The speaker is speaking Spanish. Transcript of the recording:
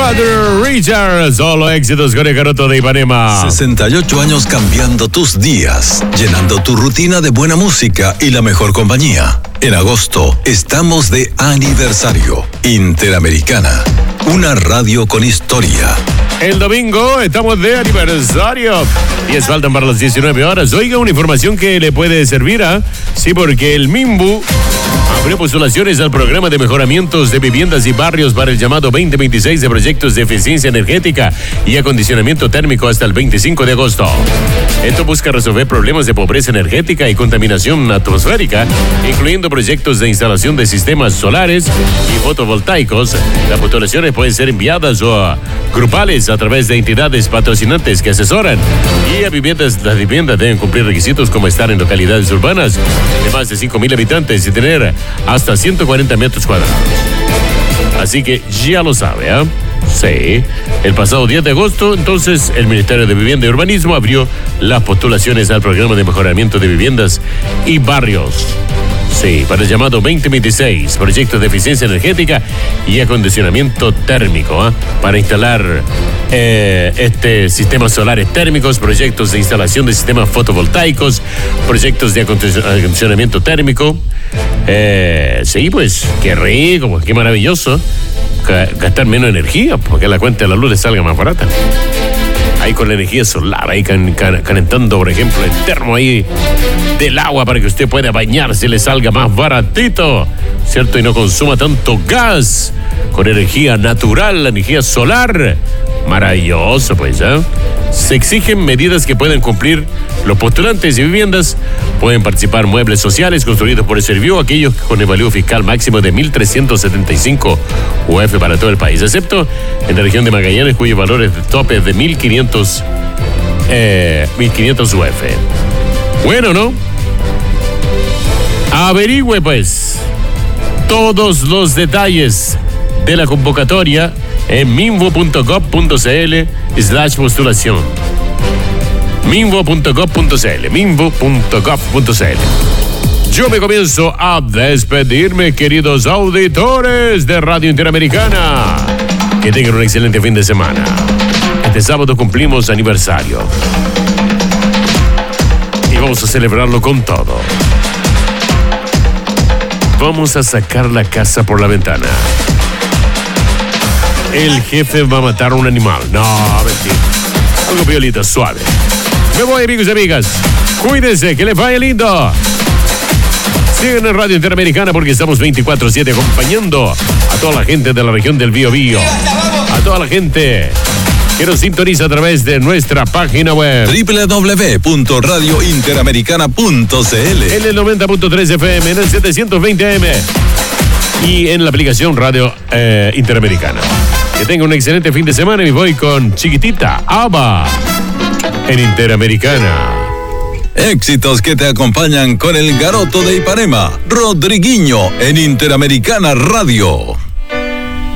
Brother Richard, solo éxitos con el Garoto de Ipanema. 68 años cambiando tus días, llenando tu rutina de buena música y la mejor compañía. En agosto estamos de aniversario. Interamericana, una radio con historia. El domingo estamos de aniversario. 10 faltan para las 19 horas. Oiga, una información que le puede servir, ¿ah? Sí, porque el MIMBU abrió postulaciones al programa de mejoramientos de viviendas y barrios para el llamado 2026 de proyectos de eficiencia energética y acondicionamiento térmico hasta el 25 de agosto. Esto busca resolver problemas de pobreza energética y contaminación atmosférica, incluyendo proyectos de instalación de sistemas solares y fotovoltaicos. Las postulaciones pueden ser enviadas o grupales a través de entidades patrocinantes que asesoran, y las viviendas deben cumplir requisitos como estar en localidades urbanas de más de 5,000 habitantes y tener hasta 140 metros cuadrados. Así que ya lo sabe, ¿eh? Sí, el pasado 10 de agosto, entonces, el Ministerio de Vivienda y Urbanismo abrió las postulaciones al programa de mejoramiento de viviendas y barrios. Sí, para el llamado 2026, proyectos de eficiencia energética y acondicionamiento térmico, ¿eh? Para instalar sistemas solares térmicos, proyectos de instalación de sistemas fotovoltaicos, proyectos de acondicionamiento térmico. Sí, pues, qué rico, qué maravilloso. Gastar menos energía, porque la cuenta de la luz le salga más barata. Ahí con la energía solar, ahí calentando, por ejemplo, el termo ahí del agua para que usted pueda bañarse y le salga más baratito, ¿cierto? Y no consuma tanto gas, con energía natural, la energía solar. Maravilloso, pues, ¿eh? Se exigen medidas que puedan cumplir los postulantes y viviendas. Pueden participar muebles sociales construidos por el Serviu, aquellos con el valor fiscal máximo de 1.375 UF para todo el país, excepto en la región de Magallanes, cuyos valores de tope de 1.500 UF. Bueno, ¿no? Averigüe, pues, todos los detalles de la convocatoria en minvo.gov.cl/postulación. minvo.gov.cl. Yo me comienzo a despedirme, queridos auditores de Radio Interamericana. Que tengan un excelente fin de semana. Este sábado cumplimos aniversario y vamos a celebrarlo con todo. Vamos a sacar la casa por la ventana. El jefe va a matar a un animal. No, mentira. Algo violita, suave. Me voy, amigos y amigas. Cuídense, que les vaya lindo. Sigan en Radio Interamericana porque estamos 24/7 acompañando a toda la gente de la región del Biobío. A toda la gente que nos sintoniza a través de nuestra página web www.radiointeramericana.cl, en el 90.3 FM, en el 720 AM y en la aplicación Radio Interamericana. Que tenga un excelente fin de semana y voy con Chiquitita ABBA en Interamericana. Éxitos que te acompañan con el Garoto de Ipanema, Rodriguinho en Interamericana Radio.